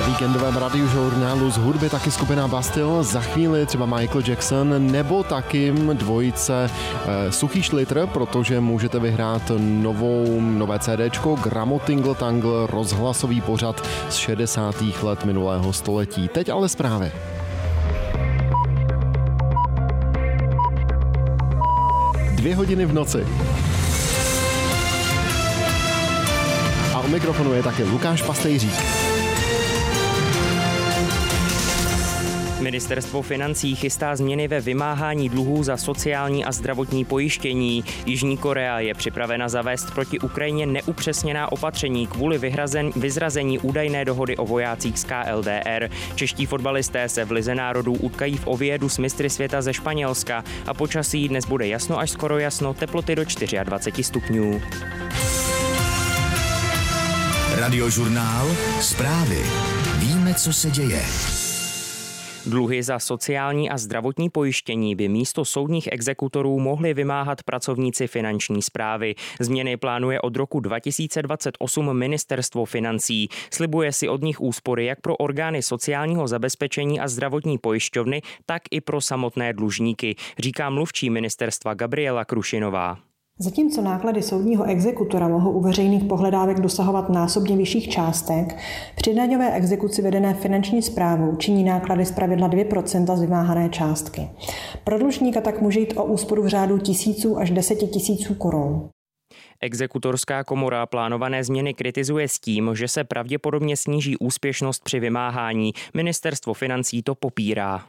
Víkendovém radiožurnálu z hudby taky skupina Bastille, za chvíli třeba Michael Jackson nebo taky dvojice Suchý šlitr, protože můžete vyhrát nové CDčko Gramo Tingle Tangle, rozhlasový pořad z 60. let minulého století. Teď ale zprávy. Dvě hodiny v noci. A u mikrofonu je také Lukáš Pastejřík. Ministerstvo financí chystá změny ve vymáhání dluhů za sociální a zdravotní pojištění. Jižní Korea je připravena zavést proti Ukrajině neupřesněná opatření kvůli vyzrazení údajné dohody o vojácích z KLDR. Čeští fotbalisté se v Lize národů utkají v Oviedu s mistry světa ze Španělska a počasí dnes bude jasno až skoro jasno, teploty do 24 stupňů. Radiožurnál Zprávy. Víme, co se děje. Dluhy za sociální a zdravotní pojištění by místo soudních exekutorů mohli vymáhat pracovníci finanční správy. Změny plánuje od roku 2028 Ministerstvo financí. Slibuje si od nich úspory jak pro orgány sociálního zabezpečení a zdravotní pojišťovny, tak i pro samotné dlužníky, říká mluvčí ministerstva Gabriela Krušinová. Zatímco náklady soudního exekutora mohou u veřejných pohledávek dosahovat násobně vyšších částek, při daňové exekuci vedené finanční správou činí náklady zpravidla 2% z vymáhané částky. Pro dlužníka tak může jít o úsporu v řádu tisíců až 10 000 korun. Exekutorská komora plánované změny kritizuje s tím, že se pravděpodobně sníží úspěšnost při vymáhání. Ministerstvo financí to popírá.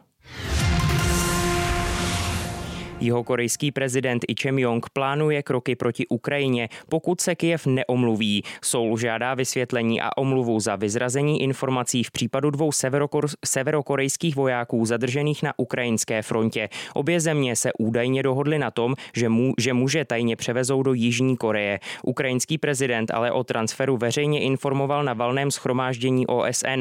Jihokorejský prezident Lee Jae-myung plánuje kroky proti Ukrajině, pokud se Kyjev neomluví. Soul žádá vysvětlení a omluvu za vyzrazení informací v případu 2 severokorejských vojáků zadržených na ukrajinské frontě. Obě země se údajně dohodly na tom, že muže tajně převezou do Jižní Koreje. Ukrajinský prezident ale o transferu veřejně informoval na valném shromáždění OSN.